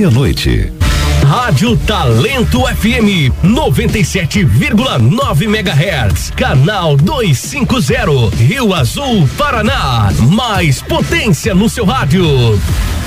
meia-noite. Rádio Talento FM 97,9 MHz, canal 250, Rio Azul, Paraná. Mais potência no seu rádio.